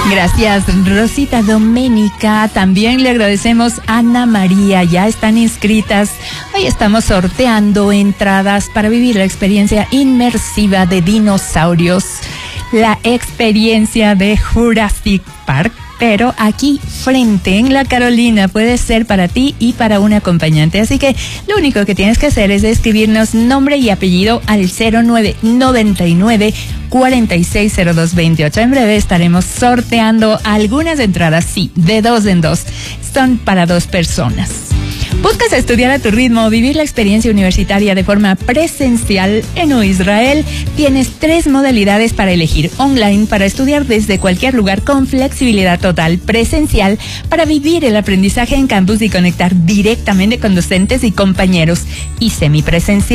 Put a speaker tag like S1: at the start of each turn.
S1: Gracias, Rosita Doménica. También le agradecemos a Ana María. Ya están inscritas. Hoy estamos sorteando entradas para vivir la experiencia inmersiva de dinosaurios. La experiencia de Jurassic Park. Pero aquí frente en La Carolina puede ser para ti y para un acompañante. Así que lo único que tienes que hacer es escribirnos nombre y apellido al 0999 460228. En breve estaremos sorteando algunas entradas, sí, de 2 en 2. Son para 2 personas. ¿Buscas estudiar a tu ritmo, vivir la experiencia universitaria de forma presencial en UIsrael? Tienes 3 modalidades para elegir: online para estudiar desde cualquier lugar con flexibilidad total, presencial para vivir el aprendizaje en campus y conectar directamente con docentes y compañeros, y semipresencial